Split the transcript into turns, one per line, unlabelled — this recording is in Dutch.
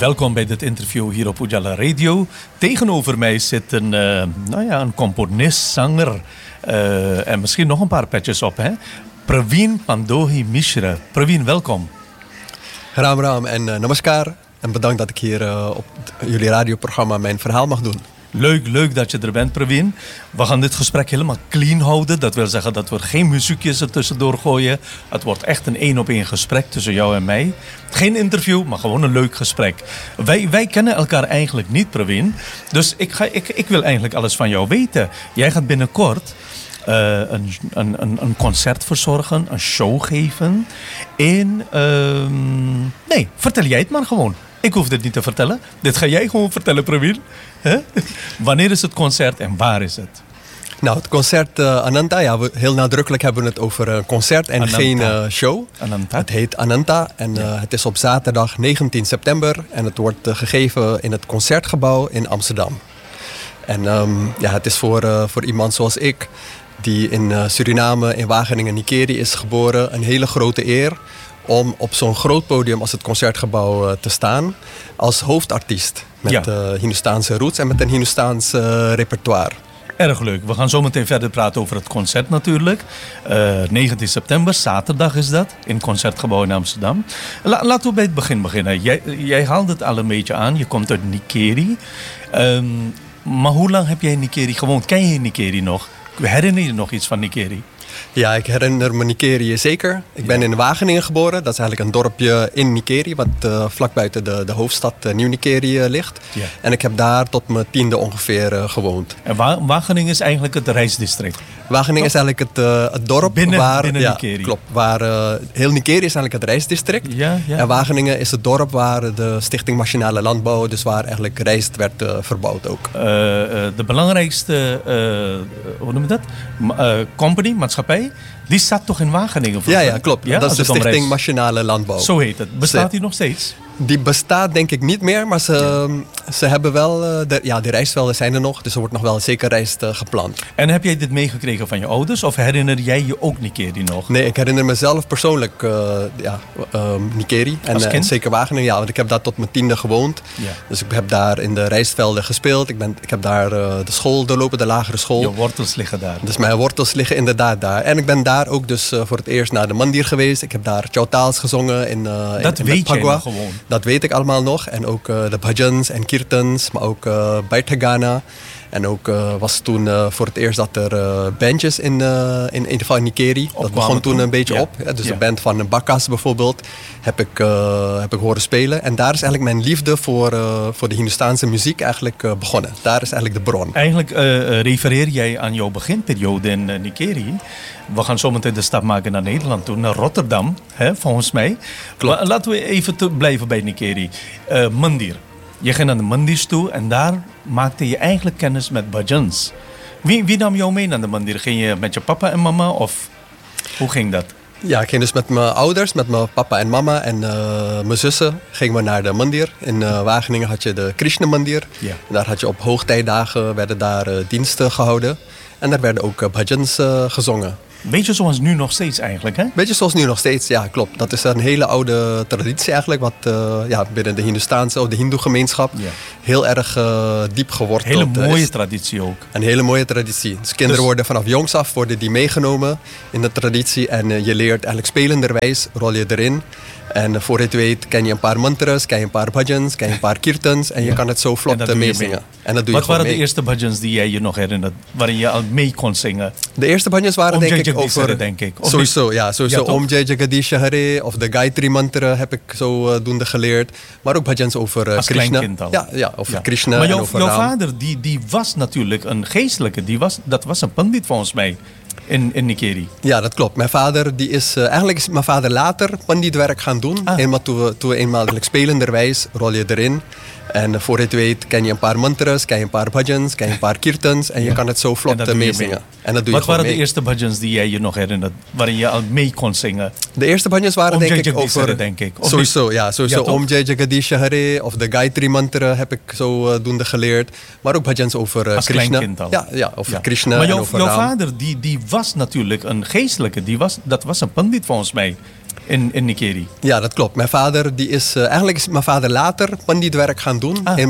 Welkom bij dit interview hier op Ujala Radio. Tegenover mij zit een componist, zanger en misschien nog een paar petjes op. Hè? Praveen Pandohi Mishra. Praveen, welkom.
Ram en namaskar. En bedankt dat ik hier op jullie radioprogramma mijn verhaal mag doen.
Leuk dat je er bent, Praveen. We gaan dit gesprek helemaal clean houden. Dat wil zeggen dat we geen muziekjes er tussendoor gooien. Het wordt echt een 1-op-1 gesprek tussen jou en mij. Geen interview, maar gewoon een leuk gesprek. Wij kennen elkaar eigenlijk niet, Praveen. Dus ik wil eigenlijk alles van jou weten. Jij gaat binnenkort een concert verzorgen, een show geven. Nee, vertel jij het maar gewoon. Ik hoef dit niet te vertellen. Dit ga jij gewoon vertellen, Praveen. Wanneer is het concert en waar is het?
Nou, het concert Ananta, heel nadrukkelijk hebben we het over een concert en
Ananta.
geen show.
Ananta.
Het heet Ananta en het is op zaterdag 19 september en het wordt gegeven in het Concertgebouw in Amsterdam. En het is voor iemand zoals ik, die in Suriname, in Wageningen, Nikeri is geboren, een hele grote eer om op zo'n groot podium als het Concertgebouw te staan als hoofdartiest. Met Hindoestaanse roots en met een Hindoestaans repertoire.
Erg leuk. We gaan zo meteen verder praten over het concert natuurlijk. 19 september, zaterdag is dat, in het Concertgebouw in Amsterdam. Laten we bij het begin beginnen. Jij haalde het al een beetje aan. Je komt uit Nikeri. Maar hoe lang heb jij in Nikeri gewoond? Ken je Nikeri nog? Herinner je nog iets van Nikeri?
Ja, ik herinner me Nikeri zeker. Ik ben in Wageningen geboren. Dat is eigenlijk een dorpje in Nikeri, wat vlak buiten de hoofdstad Nieuw-Nikeri ligt.
Ja.
En ik heb daar tot mijn 10e ongeveer gewoond.
En Wageningen is eigenlijk het reisdistrict?
Wageningen is eigenlijk het dorp
binnen Nikeri.
Klopt. Waar heel Nikeri is eigenlijk het reisdistrict.
Ja.
En Wageningen is het dorp waar de Stichting Machinale Landbouw, dus waar eigenlijk rijst werd verbouwd ook.
De belangrijkste, hoe noem je dat? Maatschappij, die staat toch in Wageningen?
Ja, klopt.
Ja,
dat is de Stichting Machinale Landbouw.
Zo heet het. Bestaat die nog steeds?
Die bestaat denk ik niet meer, maar ze hebben wel, de rijstvelden zijn er nog, dus er wordt nog wel zeker rijst geplant.
En heb jij dit meegekregen van je ouders of herinner jij je ook Nikeri nog?
Nee, ik herinner mezelf persoonlijk Nikeri en zeker Wageningen, want ik heb daar tot mijn 10e gewoond. Ja. Dus ik heb daar in de rijstvelden gespeeld, ik heb daar de school doorlopen, de lagere school.
Je wortels liggen daar.
Dus mijn wortels liggen inderdaad daar. En ik ben daar ook dus voor het eerst naar de mandir geweest. Ik heb daar Chowtaals gezongen
dat weet je nog gewoon?
Dat weet ik allemaal nog. En ook de bhajans en kirtans, maar ook Baithagana. En ook was toen voor het eerst dat er bandjes in ieder geval in Nikeri. Dat begon toen een beetje op. Ja, dus de band van Bakkas bijvoorbeeld heb ik horen spelen. En daar is eigenlijk mijn liefde voor de Hindoestaanse muziek eigenlijk begonnen. Daar is eigenlijk de bron.
Eigenlijk refereer jij aan jouw beginperiode in Nikeri. We gaan zometeen de stap maken naar Nederland toe, naar Rotterdam, volgens mij.
Klopt.
Laten we even blijven bij Nikeri. Mandir. Je ging naar de mandirs toe en daar maakte je eigenlijk kennis met bhajans. Wie nam jou mee naar de mandir? Ging je met je papa en mama of hoe ging dat?
Ja, ik ging dus met mijn ouders, met mijn papa en mama en mijn zussen gingen we naar de mandir. In Wageningen had je de Krishna mandir.
Ja.
En daar had je op hoogtijdagen werden daar diensten gehouden. En daar werden ook bhajans gezongen.
Beetje zoals nu nog steeds eigenlijk, hè?
Beetje zoals nu nog steeds, ja, klopt. Dat is een hele oude traditie eigenlijk, wat binnen de Hindoestaanse of de Hindoe-gemeenschap heel erg diep geworteld is.
Hele mooie traditie ook.
Een hele mooie traditie. Dus kinderen worden vanaf jongs af die meegenomen in de traditie en je leert eigenlijk spelenderwijs, rol je erin. En voor je het weet ken je een paar mantras, ken je een paar bhajans, ken je een paar kirtans en je kan het zo vlot meezingen. En dat doe je
Wat waren
mee.
de eerste bhajans die jij je nog herinnert, waarin je al mee kon zingen?
De eerste bhajans waren denk ik over...
denk ik.
Sowieso. Om Jai Jagadish Hare of de Gayatri mantra heb ik zodoende geleerd. Maar ook bhajans over
als
Krishna.
Kleinkind al.
Ja, over Krishna
maar
en over Ram. Maar jouw
vader, die was natuurlijk een geestelijke, die was een pandit volgens mij. In Nikeri. Ja, als je het dan reist.
vader die is eigenlijk een dorp waar... Ja, dus ik ben daar ook dus voor het eerst naar de mandir geweest. Ik heb daar tot mijn 10e gewoond. Ja,
die was natuurlijk een geestelijke, in Nikeri.
Ja, dat klopt. Mijn vader die is... eigenlijk is mijn vader later panditwerk gaan doen. Eenmaal toen we eenmaal spelenderwijs rol je erin. En voor je het weet ken je een paar mantras, ken je een paar bhajans, ken je een paar kirtans en je kan het zo vlot meezingen. En dat doe je
Wat waren
mee.
de eerste bhajans die jij je nog herinnert, waarin je al mee kon zingen?
De eerste bhajans waren denk ik over...
denk ik.
Sowieso. Om Jai Jagadish Hare of de Gayatri mantra heb ik zodoende geleerd. Maar ook bhajans over
als
Krishna.
Kleinkind al.
Ja, over Krishna
maar
en over
jouw
Ram.
vader die was natuurlijk een geestelijke, dat was een pandit volgens mij. in Nikeri?
Ja, dat klopt. Mijn vader eigenlijk is mijn vader later panditwerk gaan doen